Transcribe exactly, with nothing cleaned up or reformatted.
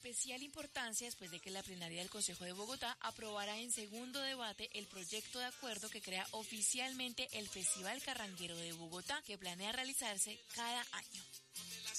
especial importancia después de que la plenaria del Consejo de Bogotá aprobara en segundo debate el proyecto de acuerdo que crea oficialmente el Festival Carranguero de Bogotá, que planea realizarse cada año.